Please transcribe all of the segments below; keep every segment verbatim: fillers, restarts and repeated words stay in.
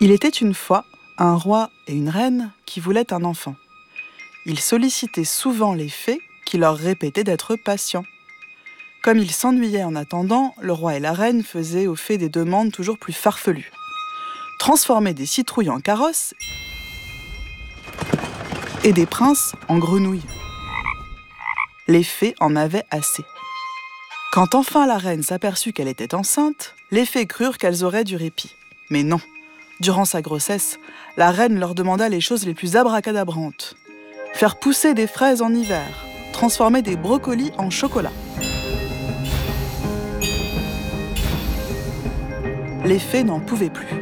Il était une fois un roi et une reine qui voulaient un enfant. Ils sollicitaient souvent les fées qui leur répétaient d'être patients. Comme ils s'ennuyaient en attendant, le roi et la reine faisaient aux fées des demandes toujours plus farfelues. Transformer des citrouilles en carrosses et des princes en grenouilles. Les fées en avaient assez. Quand enfin la reine s'aperçut qu'elle était enceinte, les fées crurent qu'elles auraient du répit. Mais non. Durant sa grossesse, la reine leur demanda les choses les plus abracadabrantes. Faire pousser des fraises en hiver, transformer des brocolis en chocolat. Les fées n'en pouvaient plus.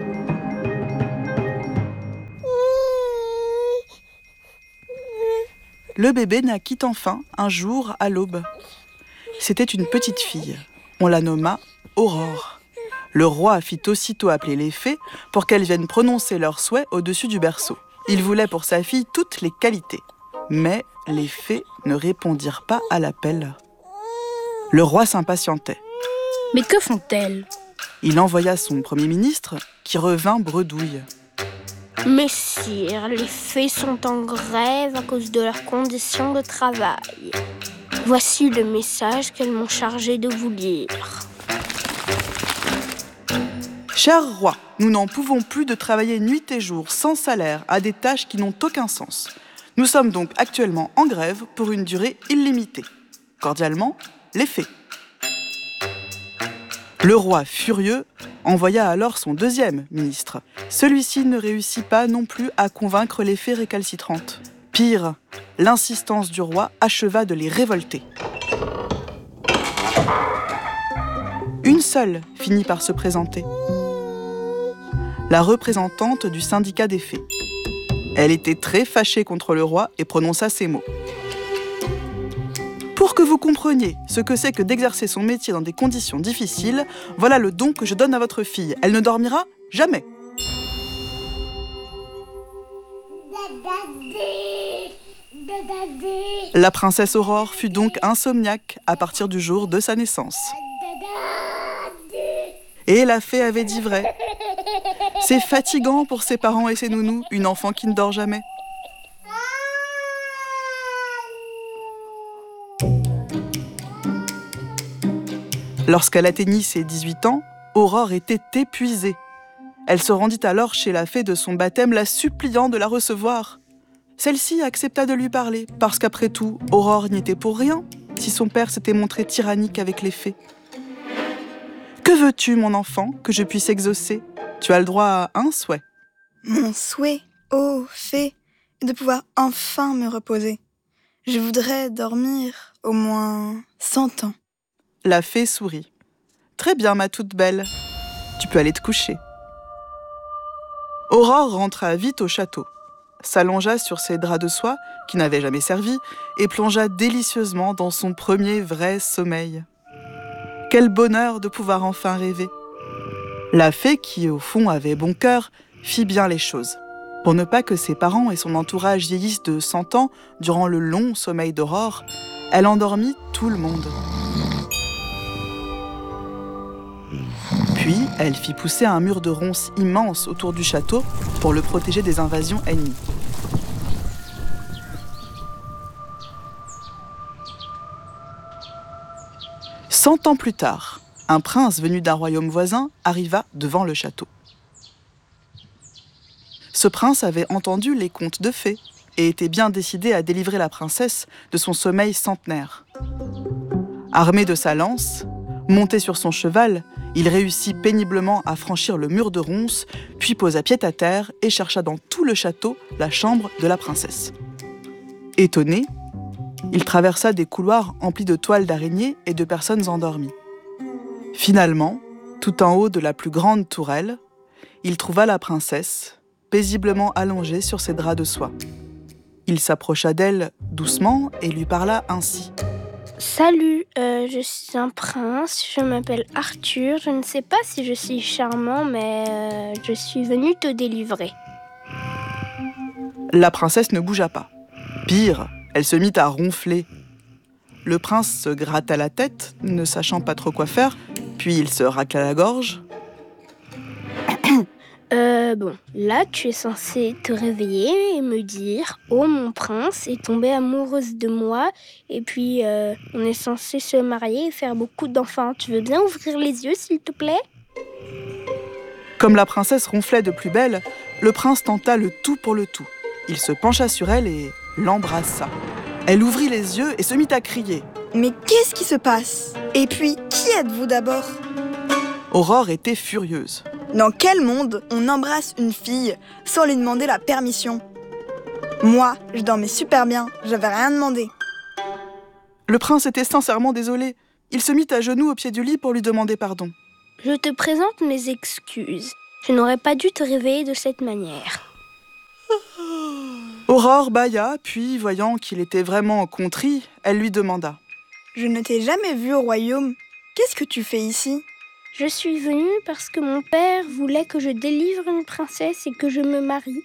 Le bébé naquit enfin un jour à l'aube. C'était une petite fille. On la nomma Aurore. Le roi fit aussitôt appeler les fées pour qu'elles viennent prononcer leurs souhaits au-dessus du berceau. Il voulait pour sa fille toutes les qualités. Mais les fées ne répondirent pas à l'appel. Le roi s'impatientait. Mais que font-elles ? Il envoya son premier ministre, qui revint bredouille. Messire, les fées sont en grève à cause de leurs conditions de travail. Voici le message qu'elles m'ont chargé de vous lire. Cher roi, nous n'en pouvons plus de travailler nuit et jour sans salaire à des tâches qui n'ont aucun sens. Nous sommes donc actuellement en grève pour une durée illimitée. Cordialement, les fées. Le roi, furieux, envoya alors son deuxième ministre. Celui-ci ne réussit pas non plus à convaincre les fées récalcitrantes. Pire, l'insistance du roi acheva de les révolter. Une seule finit par se présenter. La représentante du syndicat des fées. Elle était très fâchée contre le roi et prononça ces mots. Pour que vous compreniez ce que c'est que d'exercer son métier dans des conditions difficiles, voilà le don que je donne à votre fille. Elle ne dormira jamais. La princesse Aurore fut donc insomniaque à partir du jour de sa naissance. Et la fée avait dit vrai. C'est fatigant pour ses parents et ses nounous, une enfant qui ne dort jamais. Lorsqu'elle atteignit ses dix-huit ans, Aurore était épuisée. Elle se rendit alors chez la fée de son baptême, la suppliant de la recevoir. Celle-ci accepta de lui parler, parce qu'après tout, Aurore n'y était pour rien, si son père s'était montré tyrannique avec les fées. « Que veux-tu, mon enfant, que je puisse exaucer ? Tu as le droit à un souhait. » Mon souhait, ô fée, est de pouvoir enfin me reposer. Je voudrais dormir au moins cent ans. La fée sourit. « Très bien, ma toute belle. Tu peux aller te coucher. » Aurore rentra vite au château, s'allongea sur ses draps de soie, qui n'avaient jamais servi, et plongea délicieusement dans son premier vrai sommeil. Quel bonheur de pouvoir enfin rêver. La fée, qui au fond avait bon cœur, fit bien les choses. Pour ne pas que ses parents et son entourage vieillissent de cent ans durant le long sommeil d'Aurore, elle endormit tout le monde. Puis, elle fit pousser un mur de ronces immense autour du château pour le protéger des invasions ennemies. Cent ans plus tard, un prince venu d'un royaume voisin arriva devant le château. Ce prince avait entendu les contes de fées et était bien décidé à délivrer la princesse de son sommeil centenaire. Armé de sa lance, monté sur son cheval, il réussit péniblement à franchir le mur de ronces, puis posa pied à terre et chercha dans tout le château la chambre de la princesse. Étonné, il traversa des couloirs emplis de toiles d'araignées et de personnes endormies. Finalement, tout en haut de la plus grande tourelle, il trouva la princesse, paisiblement allongée sur ses draps de soie. Il s'approcha d'elle doucement et lui parla ainsi. « Salut, euh, je suis un prince, je m'appelle Arthur. Je ne sais pas si je suis charmant, mais euh, je suis venu te délivrer. » La princesse ne bougea pas. Pire, elle se mit à ronfler. Le prince se gratta la tête, ne sachant pas trop quoi faire, puis il se racla la gorge. Euh, Euh, bon, là, tu es censé te réveiller et me dire « Oh, mon prince est tombée amoureuse de moi. » Et puis, euh, on est censé se marier et faire beaucoup d'enfants. Tu veux bien ouvrir les yeux, s'il te plaît ? Comme la princesse ronflait de plus belle, le prince tenta le tout pour le tout. Il se pencha sur elle et l'embrassa. Elle ouvrit les yeux et se mit à crier. « Mais qu'est-ce qui se passe ? Et puis, qui êtes-vous d'abord ?» Aurore était furieuse. Dans quel monde on embrasse une fille sans lui demander la permission ? Moi, je dormais super bien, j'avais rien demandé. Le prince était sincèrement désolé. Il se mit à genoux au pied du lit pour lui demander pardon. Je te présente mes excuses. Je n'aurais pas dû te réveiller de cette manière. Aurore bâilla, puis, voyant qu'il était vraiment contrit, elle lui demanda. Je ne t'ai jamais vu au royaume. Qu'est-ce que tu fais ici ? Je suis venue parce que mon père voulait que je délivre une princesse et que je me marie.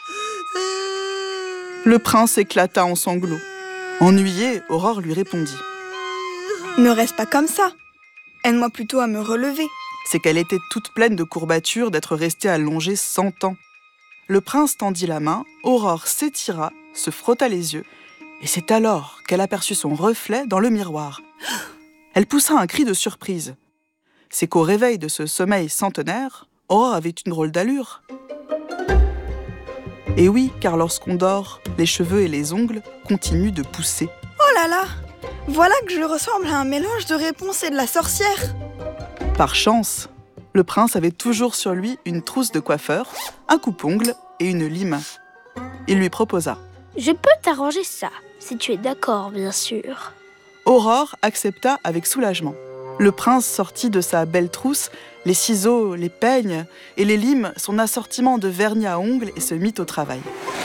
Le prince éclata en sanglots. Ennuyée, Aurore lui répondit. Ne reste pas comme ça. Aide-moi plutôt à me relever. C'est qu'elle était toute pleine de courbatures d'être restée allongée cent ans. Le prince tendit la main, Aurore s'étira, se frotta les yeux, et c'est alors qu'elle aperçut son reflet dans le miroir. Elle poussa un cri de surprise. C'est qu'au réveil de ce sommeil centenaire, Aurore avait une drôle d'allure. Et oui, car lorsqu'on dort, les cheveux et les ongles continuent de pousser. Oh là là ! Voilà que je ressemble à un mélange de Réponse et de la sorcière. Par chance, le prince avait toujours sur lui une trousse de coiffeur, un coupe-ongle et une lime. Il lui proposa. « Je peux t'arranger ça, si tu es d'accord, bien sûr. » Aurore accepta avec soulagement. Le prince sortit de sa belle trousse les ciseaux, les peignes et les limes, son assortiment de vernis à ongles et se mit au travail.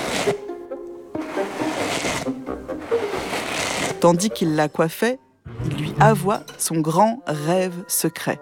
Tandis qu'il la coiffait, il lui avoua son grand rêve secret.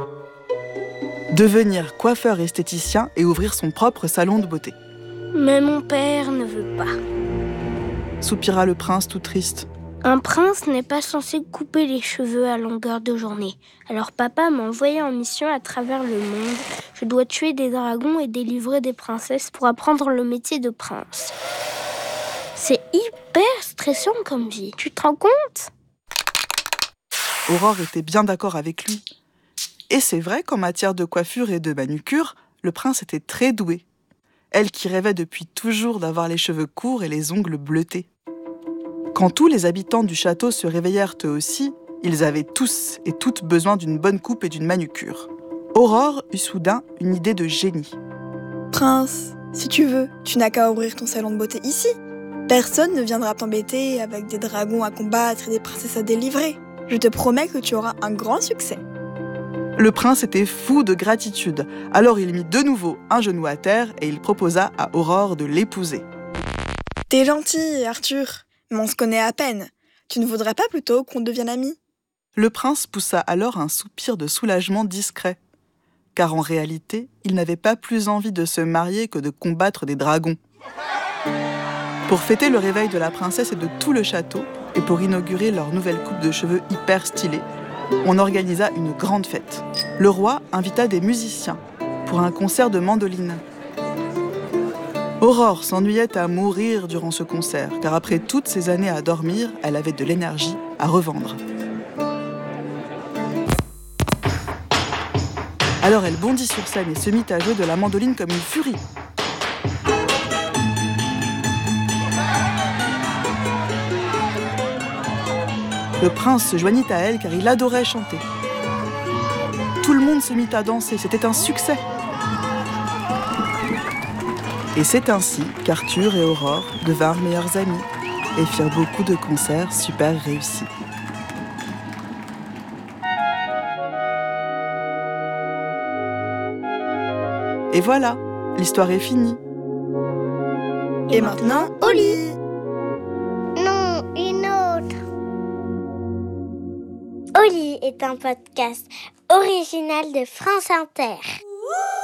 Devenir coiffeur esthéticien et ouvrir son propre salon de beauté. Mais mon père ne veut pas. Soupira le prince tout triste. Un prince n'est pas censé couper les cheveux à longueur de journée. Alors papa m'a envoyé en mission à travers le monde. Je dois tuer des dragons et délivrer des princesses pour apprendre le métier de prince. C'est hyper stressant comme vie. Tu te rends compte ? Aurore était bien d'accord avec lui. Et c'est vrai qu'en matière de coiffure et de manucure, le prince était très doué. Elle qui rêvait depuis toujours d'avoir les cheveux courts et les ongles bleutés. Quand tous les habitants du château se réveillèrent eux aussi, ils avaient tous et toutes besoin d'une bonne coupe et d'une manucure. Aurore eut soudain une idée de génie. Prince, si tu veux, tu n'as qu'à ouvrir ton salon de beauté ici. Personne ne viendra t'embêter avec des dragons à combattre et des princesses à délivrer. Je te promets que tu auras un grand succès. Le prince était fou de gratitude, alors il mit de nouveau un genou à terre et il proposa à Aurore de l'épouser. T'es gentil, Arthur. Mais on se connaît à peine. Tu ne voudrais pas plutôt qu'on devienne amis ? Le prince poussa alors un soupir de soulagement discret. Car en réalité, il n'avait pas plus envie de se marier que de combattre des dragons. Pour fêter le réveil de la princesse et de tout le château, et pour inaugurer leur nouvelle coupe de cheveux hyper stylée, on organisa une grande fête. Le roi invita des musiciens pour un concert de mandoline. Aurore s'ennuyait à mourir durant ce concert, car après toutes ces années à dormir, elle avait de l'énergie à revendre. Alors elle bondit sur scène et se mit à jouer de la mandoline comme une furie. Le prince se joignit à elle car il adorait chanter. Tout le monde se mit à danser, c'était un succès. Et c'est ainsi qu'Arthur et Aurore devinrent meilleurs amis et firent beaucoup de concerts super réussis. Et voilà, l'histoire est finie. Et maintenant, au lit. Non, une autre. Au lit est un podcast original de France Inter.